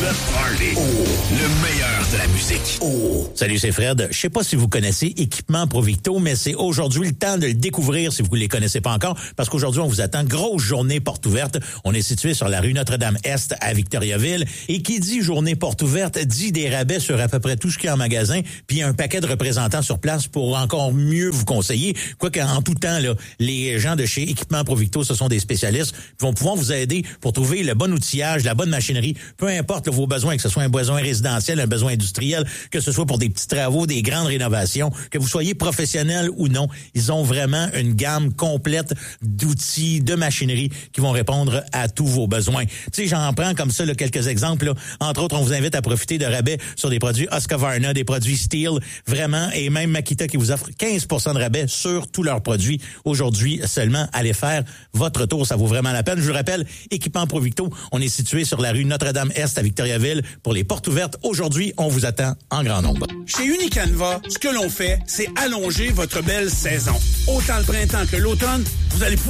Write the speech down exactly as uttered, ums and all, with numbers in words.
Party. Oh, le meilleur de la musique. Oh. Salut, c'est Fred. Je sais pas si vous connaissez Équipement Provicto, mais c'est aujourd'hui le temps de le découvrir si vous ne les connaissez pas encore, parce qu'aujourd'hui, on vous attend. Grosse journée porte ouverte. On est situé sur la rue Notre-Dame-Est à Victoriaville. Et qui dit journée porte ouverte dit des rabais sur à peu près tout ce qu'il y a en magasin, puis un paquet de représentants sur place pour encore mieux vous conseiller. Quoique, en tout temps, là, les gens de chez Équipement Provicto, ce sont des spécialistes, qui vont pouvoir vous aider pour trouver le bon outillage, la bonne machinerie, peu importe là, vos besoins, que ce soit un besoin résidentiel, un besoin industriel, que ce soit pour des petits travaux, des grandes rénovations, que vous soyez professionnel ou non. Ils ont vraiment une gamme complète d'outils, de machinerie qui vont répondre à tous vos besoins. Tu sais, j'en prends comme ça là, quelques exemples. Là. Entre autres, on vous invite à profiter de rabais sur des produits Husqvarna, des produits Stihl, vraiment, et même Makita qui vous offre quinze pour cent de rabais sur tous leurs produits. Aujourd'hui, seulement, allez faire votre tour. Ça vaut vraiment la peine. Je vous le rappelle, Équipement Provicto, on est situé sur la rue Notre-Dame-Est à Victoriaville pour les portes ouvertes. Aujourd'hui, on vous attend en grand nombre. Chez Unicanva, ce que l'on fait, c'est allonger votre belle saison. Autant le printemps que l'automne, vous allez pouvoir